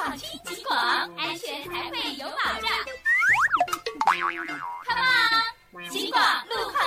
放听警广，安全才会有保障。Come on， 警广路况